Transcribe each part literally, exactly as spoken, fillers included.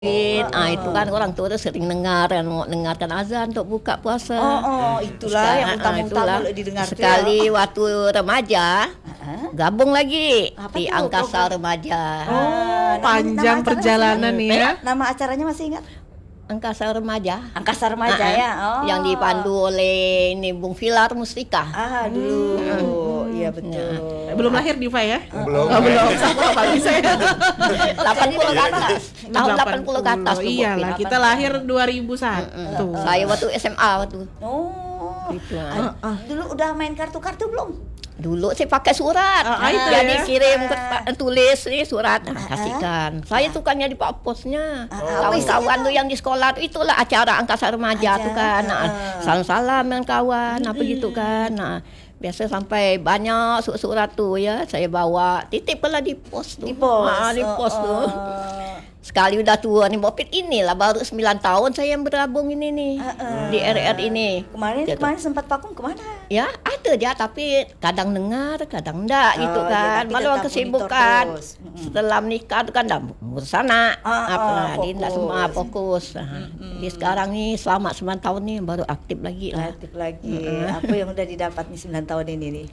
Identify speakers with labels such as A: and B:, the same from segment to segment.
A: Ah itu kan orang tua tu sering dengar kan, dengarkan azan untuk buka puasa.
B: Oh, oh itulah
A: Sekal-
B: yang
A: ah,
B: utama-utama
A: itulah.
B: boleh didengar tu
A: Sekali
B: ya.
A: waktu remaja
B: Ah.
A: gabung lagi
B: Apa
A: di
B: tu
A: Angkasa
B: program?
A: Remaja.
B: Ah,
C: Oh,
B: nama-
C: panjang
B: nama
C: perjalanan
B: acaranya
C: nih
B: masih
C: ya.
B: ingat? Nama acaranya masih ingat?
A: Angkasa Remaja.
B: Angkasa Remaja
A: Ah, ah.
B: ya. Oh.
A: Yang dipandu oleh ini Bung Filar Mustika.
B: Ah dulu. Iya betul.
C: Belum lahir Diva ya?
D: Belum.
C: Oh, belum. Sama pagi saya.
A: delapan puluh ke atas. Tahun delapan puluh ke atas tuh.
C: Iyalah, kita lahir dua ribu satu.
A: Saya waktu S M A waktu.
B: Oh.
A: Gitu,
B: Ah, ah. Dulu udah main kartu-kartu belum?
A: Dulu saya pakai surat.
C: Ah, itu
A: Jadi
C: ya.
A: kirim ke, tulis nih surat, nah, kasihkan. Saya tukangnya di Pak Posnya.
B: Ah,
A: Kawan-kawan tuh yang di sekolah tuh itulah acara Angkasa Remaja
B: Acara,
A: tuh kan. Nah,
B: ah.
A: salam-salam dengan kawan apa gitu kan. Nah, biasa sampai banyak su- surat tuh ya saya bawa titip lah di pos tuh.
B: Di pos.
A: Ah, di pos
B: Oh,
A: tuh.
B: oh.
A: Sekali udah tua nih Bopit inilah baru sembilan tahun saya yang bergabung ini nih
B: Ah, ah.
A: di R R ini.
B: Kemarin
A: Gitu.
B: kemarin sempat vakum kemana?
A: Ya ada aja tapi kadang dengar kadang enggak gitu
B: Oh, iya,
A: kan.
B: tapi
A: Malu
B: tetap
A: kesibukan
B: monitor terus. Mm-mm.
A: setelah menikah tuh kan dah ngurus sana
B: Ah, ah,
A: apa di enggak
B: fokus.
A: semua fokus. Nah, Jadi sekarang nih selama sembilan tahun nih baru aktif lagi lah.
B: Aktif lagi. Apa yang udah didapat nih sembilan tahun ini nih?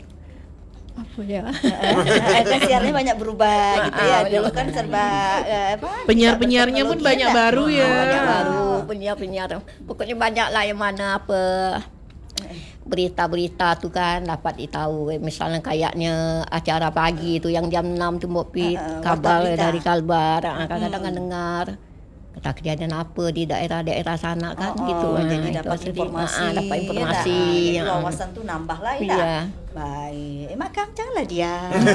A: Apa ya?
B: Eh, kan siarnya banyak berubah gitu ya.
A: Ah,
B: Dulu
A: banyak.
B: kan serba eh, apa?
C: Penyiar-penyiarnya pun
B: teknologi
C: banyak
B: ya.
C: baru ya.
A: Banyak baru penyiar-penyiar. Pokoknya banyak lah yang mana apa berita-berita tuh kan dapat ditahu. Misalnya kayaknya acara pagi tu yang jam enam tu Mbok Pi,
B: Ah, ah,
A: kabar
B: warta berita.
A: dari Kalbar. Ah, kadang-kadang kan dengar kata kejadian apa di daerah-daerah sana kan
B: Oh,
A: gitu.
B: oh,
A: Ah,
B: jadi
A: itu
B: dapat
A: sering.
B: informasi.
A: Ah, dapat
B: ya
A: informasi.
B: dah. Jadi
A: Ah.
B: wawasan tuh nambah lah ya.
A: Iya.
B: dah. Baik. Eh, Makam janganlah dia.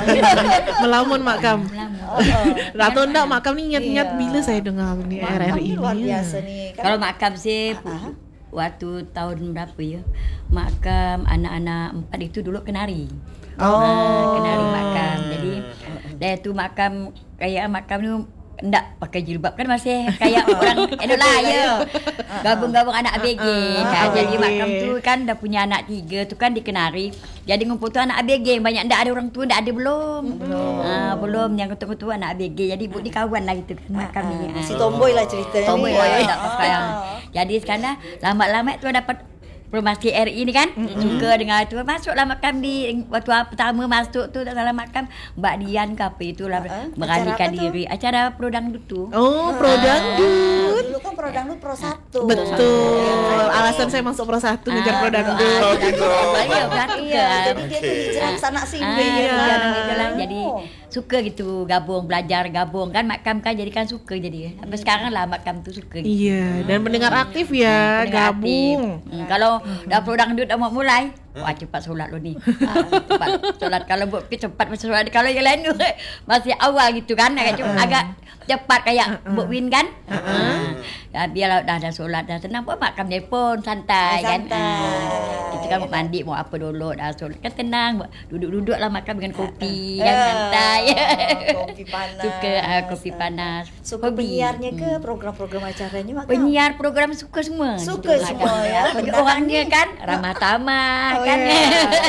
C: Melamun Makam.
B: Oh, oh.
C: Ratu ndak Makam nih ingat-ingat
B: Iya.
C: bila saya dengar nih
B: Makam
C: R R
B: ni
C: ini.
B: luar biasa nih. Kan-
E: Kalau makam sih
B: Ah.
E: waktu tahun berapa ya? Makam anak-anak empat itu dulu kenari.
C: Oh.
E: Ha, kenari makam. Jadi dia tu makam kayak makam ni ndak pakai jilbab kan masih kayak orang enolah ya. Gabung-gabung anak A B G kan.
C: Ah,
E: Jadi
C: A B G.
E: makam tu kan dah punya anak tiga tu kan di Kenari. Jadi ngumpul tu anak A B G banyak ndak ada orang tua ndak ada belum. Ah belum yang ketua-ketua anak A B G. Jadi buat di kawan lah gitu kan makam ni.
B: Ah,
E: Ah.
B: si tomboy lah ceritanya
E: Tomboy
B: ni.
E: lah
B: Ah.
E: tak pakai. Jadi sekarang lambat-lambat tu dapat Promosi R I ni kan mm-hmm. suka dengan tu masuklah makam di waktu pertama masuk tu tak salah makam Mbak Dian ke apa itulah
B: uh-huh.
E: beranikan
B: Acara apa
E: diri acara pro dangdut tu.
C: Oh, pro dangdut.
B: Dulu kan pro dangdut pro satu.
C: Betul. Alasan saya masuk pro satu ngejar pro dangdut.
D: Oh, gitu.
E: Iya, berarti
B: Iya,
E: kan.
B: jadi dia tuh hijrah sana sini.
E: Ah,
B: ya.
E: iya, itulah. Jadi
B: Oh.
E: suka gitu gabung belajar gabung kan makam kan jadi kan suka jadi. Sampai sekarang lah makam tu suka. Gitu.
C: Iya, dan mendengar aktif ya,
E: Pendengar
C: gabung.
E: aktif. Hmm, kalau dah pro dangdut dah mau mulai, wah cepat solat lo ni. Ah, cepat solat kalau buat pi cepat masa solat. Kalau yang lain tu masih awal gitu kan agak cepat, agak cepat kayak buat win kan. Uh-huh. Ya, biar dah dah solat dah tenang pun makam dia pun santai,
B: Ah,
E: kan.
B: santai.
E: Ah, kita kan mau mandi mau apa dulu dah solat kan tenang duduk-duduk lah makam dengan kopi kan
B: Ah,
E: santai.
B: kopi panas.
E: Suka ah, kopi panas.
B: Suka
E: Hobi.
B: penyiarnya ke
E: Hmm.
B: program-program acaranya mak?
E: Penyiar program suka semua.
B: Suka
E: Gitu,
B: semua,
E: makam.
B: ya.
E: Bagi
B: Benar
E: orangnya
B: ni.
E: kan ramah tamah
B: Oh,
E: kan.
B: ya.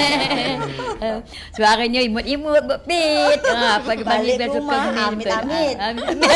E: Suaranya imut-imut berpit. Ha, apa
B: Balik
E: panggil biar suka
B: rumah,
E: benih,
B: amit-amit.
E: betul.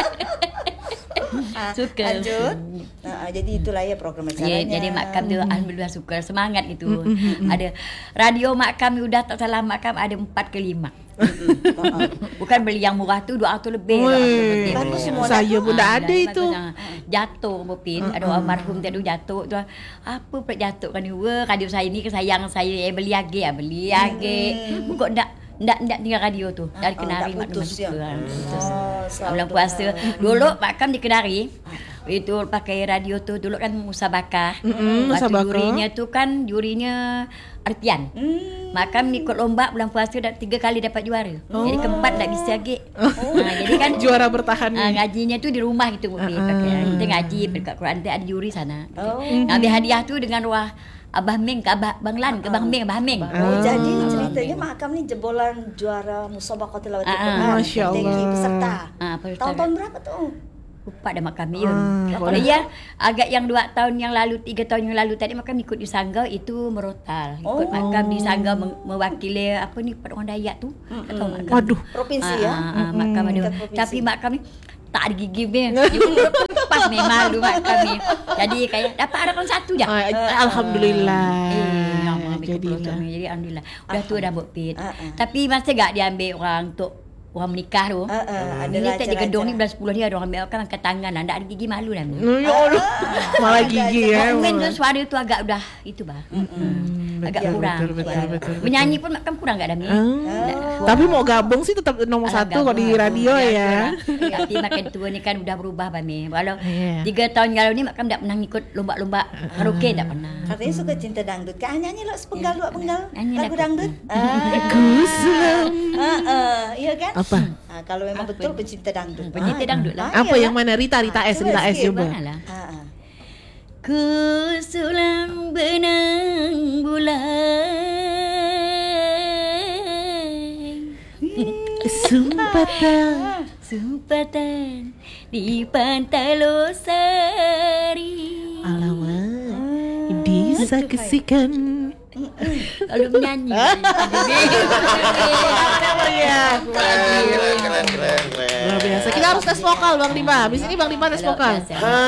B: Ah,
E: Suka.
B: Lanjut. Nah, jadi itulah ya program acaranya.
E: Ya, jadi makam tu alhamdulillah suka semangat gitu. Ada radio makam udah tak salah makam ada empat ke lima. Bukan beli yang murah tu dua ratus lebih.
C: Woi,
B: Bagus semua
C: saya pun dah
E: Ah,
C: ada itu.
E: Jatuh Bopin. Ada almarhum tadi jatuh tu. Apa pula jatuh kan ni? Wah, radio saya ni kesayang saya eh, beli lagi ah, beli lagi. Kok ndak ndak ndak tinggal radio tu. Dari
B: Ah,
E: Kenari
B: ndak
E: mak
B: putus ya?
E: suka. Putus.
B: Oh, selalu
E: Bulan puasa.
B: dengar.
E: Dulu makam di Kenari. Itu pakai radio tu dulu kan musabakah.
C: Mm-mm,
E: Waktu
C: musabakah.
E: jurinya tu kan jurinya Artian.
B: Hmm.
E: Makam ikut lomba bulan puasa dah tiga kali dapat juara. Jadi keempat tak bisa lagi. Oh. Ha, jadi kan
C: Juara bertahan
E: Ah,
C: nih.
E: ngajinya tu di rumah gitu uh, pakai. Kita ngaji dekat Quran tu ada juri sana.
B: Oh.
E: Ngambil hadiah tu dengan ruah Abah Ming ke Abah Bang Lan ke Bang Ming, Abah Ming.
B: Oh, jadi ceritanya makam ni jebolan juara musabaqah tilawatil
E: Ah,
B: Quran.
C: Masya
B: Tinggi
C: Allah.
B: peserta.
E: Ah, peserta.
B: Tahun-tahun berapa tu?
E: Lupa dah makam dia.
C: Ah,
E: Kalau
C: boleh.
E: ya agak yang dua tahun yang lalu, tiga tahun yang lalu tadi makam ikut di Sanggau itu merotal. Ikut
B: Oh.
E: makam di Sanggau meng- mewakili apa ni pada orang Dayak tu. Tak tahu makam.
C: Waduh.
B: Provinsi
E: Ah,
B: ya.
E: ah, ah, makam ada.
B: Tingkat provinsi.
E: Tapi makam ni tak ada gigi dia. Dia lepas ni malu mak kami. Jadi kayak dapat harapan satu je.
C: Oh, alhamdulillah.
E: Eh, yang ambil
C: Jadilah.
E: keputusan ni. Jadi alhamdulillah. Dah tu dah buat pit.
B: Ah, ah.
E: Tapi masa gak dia ambil orang untuk orang menikah tu.
B: Ah, ah, ada
E: Ini tak di
B: raja-raja.
E: gedung ni bulan sepuluh ni ada orang ambil kan angkat tangan lah. Tak ada gigi malu dah.
C: Oh, ya Allah. Malah gigi ya.
E: Komen tu suara tu agak udah itu bah.
C: Hmm,
E: Agak
C: betul,
E: kurang.
C: betul, betul,
E: suara.
C: betul, betul.
E: Menyanyi pun makan kurang gak Dami.
C: Ah. Tapi mau gabung sih tetap nomor
E: Alah,
C: satu kalau di
E: gabung.
C: radio ya.
E: Tapi makan tua ni kan udah berubah Bami. Kalau
C: Yeah.
E: tiga tahun lalu ni makan tak pernah ikut lomba-lomba karaoke tak pernah.
B: Katanya suka cinta dangdut. Kan nyanyi lah sepenggal dua penggal
E: Nyanyi
B: lagu
E: lagu.
B: dangdut.
C: Aku selalu.
B: Ah, ah, iya kan?
C: Apa?
B: Ah, kalau memang betul pecinta dangdut.
E: Pecinta
B: Ah,
E: dangdut lah.
B: ah,
C: Apa
B: iyalah.
C: yang mana? Rita, Rita S,
B: Coba
C: Rita S
B: sikit,
C: coba.
E: Mana lah.
B: Ah, ah.
E: Ku sulam benang bulan
C: Sumpatan.
E: Sumpatan di pantai Losari.
C: Alamak, disaksikan.
E: Kalau menyanyi
C: Ya,
D: Keren, keren, keren, keren, keren.
C: luar biasa. Kita harus tes vokal Bang Dipa. Habis ini Bang Dipa tes vokal.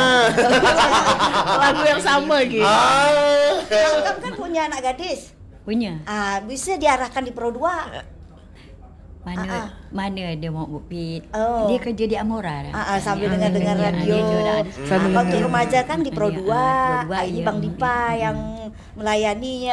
C: Lagu yang sama gitu.
D: Ah.
B: Kamu kan punya anak gadis.
E: Punya.
B: Ah, bisa diarahkan di Pro dua.
E: Mana
B: Ah, ah.
E: mana dia mau buat pit.
B: Oh.
E: Dia kerja di Amora dah.
B: Ah, ah, sambil
E: Ah,
B: dengar-dengar
E: dia-
B: radio.
E: dia dah ada.
C: Sambil
B: Waktu
C: dengar.
B: remaja kan di Pro
E: Iya,
B: dua.
E: ah, Pro dua,
B: Ah, ini
E: iya.
B: Bang Dipa yang melayaninya.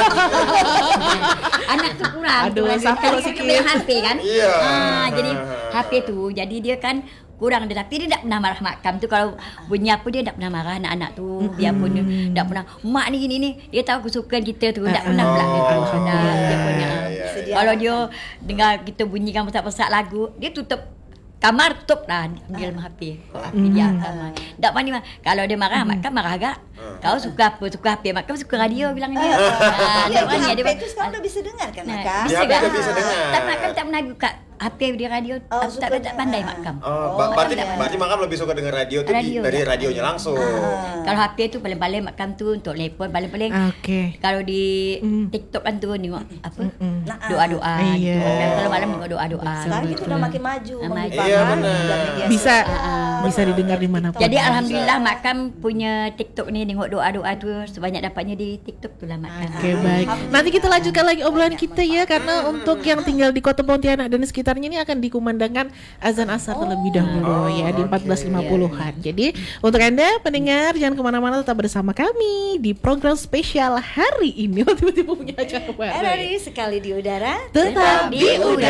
E: Anak tu kurang.
C: Aduh,
E: kurang.
C: satu
E: Kali
C: sikit.
E: dia H P kan.
D: Iya.
E: Ah, jadi H P tu, jadi dia kan kurang dia. Tapi dia tak pernah marah makam tu. Kalau bunyi apa dia tak pernah marah anak-anak tu. Biarpun dia tak pernah, mak ni gini ni. Dia tahu kesukaan kita tu. Tak pernah pula dia tu.
D: Oh,
E: Dah, dia
D: iya,
E: punya.
D: iya, iya.
B: Sedia.
E: Kalau dia dengar kita bunyikan pesat-pesat lagu, dia tutup kamar, tutup lah dia dalam H P. Kau H P dia kamar. Tak pandai mah. Kalau dia marah, mak kan marah agak. Kau suka apa? Suka H P. Mak kan suka radio bilang dia. Ah,
B: Ya,
E: tak pandai
B: di
E: dia.
B: H P itu sekarang udah bisa dengar kan,
E: Nah,
B: Maka?
D: Di H P
E: tak?
D: dah bisa dengar.
E: Tak mak kan tak pernah buka H P di radio.
B: Oh,
E: tak,
B: suka
E: tak, tak pandai
B: dengar.
E: mak kam.
D: Oh, ba- berarti berarti makam lebih suka dengan radio tuh di-
E: Radio,
D: dari
E: ya.
D: radionya langsung.
E: Kalau H P tu paling-paling mak kam tu untuk telefon paling-paling.
C: Oke.
E: Kalau di
C: Mm.
E: TikTok kan tu tengok apa?
B: Nah, ah.
E: Doa-doa.
C: Iya.
E: gitu. Dan kalau malam tengok doa-doa.
B: Sekarang itu udah makin maju,
E: Ah,
B: Bang
E: maju.
B: Dipa,
D: Iya,
B: kan?
D: benar.
B: Udah media
C: Bisa
B: sosial.
C: bisa didengar di mana
E: Jadi
D: Bisa.
E: alhamdulillah mak kam punya TikTok ni tengok doa-doa tu sebanyak dapatnya di TikTok tu lah mak kam.
C: Oke baik. Nanti kita lanjutkan lagi obrolan kita ya, karena untuk yang tinggal di Kota Pontianak dan sekitarnya ini akan dikumandangkan azan asar terlebih dahulu
D: Oh,
C: ya di
D: oke.
C: empat belas lima puluhan. Jadi untuk Anda pendengar jangan kemana-mana, tetap bersama kami di program spesial hari ini. Oh, tiba-tiba punya acara baru.
B: R R I sekali di udara.
C: Tetap di udara.